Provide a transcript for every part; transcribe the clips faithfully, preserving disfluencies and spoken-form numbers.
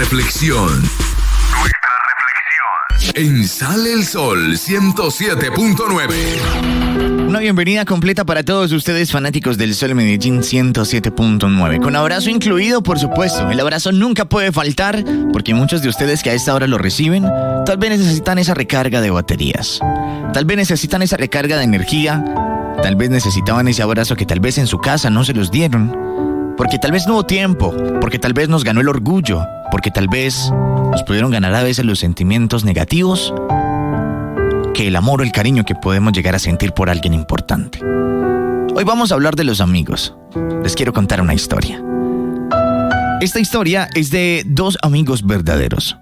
reflexión. Nuestra reflexión. En Sale el Sol ciento siete punto nueve. Una bienvenida completa para todos ustedes fanáticos del Sol Medellín ciento siete punto nueve. Con abrazo incluido, por supuesto. El abrazo nunca puede faltar porque muchos de ustedes que a esta hora lo reciben tal vez necesitan esa recarga de baterías. Tal vez necesitan esa recarga de energía. Tal vez necesitaban ese abrazo que tal vez en su casa no se los dieron. Porque tal vez no hubo tiempo. Porque tal vez nos ganó el orgullo. Porque tal vez nos pudieron ganar a veces los sentimientos negativos que el amor o el cariño que podemos llegar a sentir por alguien importante. Hoy vamos a hablar de los amigos. Les quiero contar una historia. Esta historia es de dos amigos verdaderos.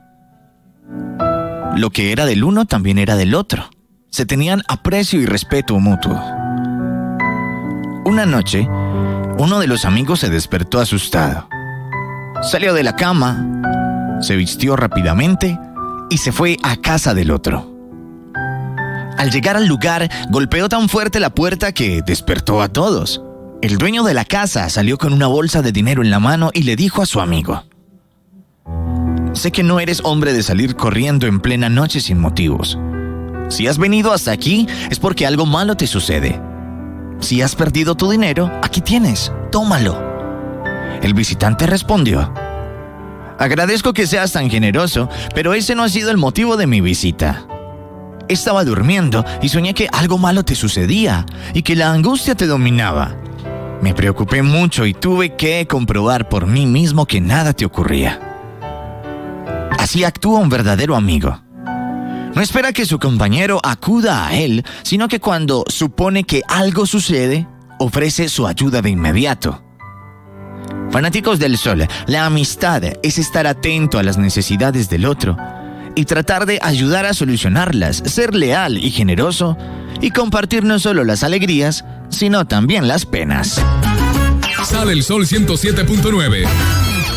Lo que era del uno también era del otro. Se tenían aprecio y respeto mutuo. Una noche, uno de los amigos se despertó asustado. Salió de la cama, se vistió rápidamente y se fue a casa del otro. Al llegar al lugar, golpeó tan fuerte la puerta que despertó a todos. El dueño de la casa salió con una bolsa de dinero en la mano y le dijo a su amigo: sé que no eres hombre de salir corriendo en plena noche sin motivos. Si has venido hasta aquí es porque algo malo te sucede. Si has perdido tu dinero, aquí tienes, tómalo. El visitante respondió: agradezco que seas tan generoso, pero ese no ha sido el motivo de mi visita. Estaba durmiendo y soñé que algo malo te sucedía y que la angustia te dominaba. Me preocupé mucho y tuve que comprobar por mí mismo que nada te ocurría. Así actúa un verdadero amigo. No espera que su compañero acuda a él, sino que cuando supone que algo sucede, ofrece su ayuda de inmediato. Fanáticos del Sol, la amistad es estar atento a las necesidades del otro y tratar de ayudar a solucionarlas, ser leal y generoso y compartir no solo las alegrías, sino también las penas. Sale el Sol ciento siete punto nueve.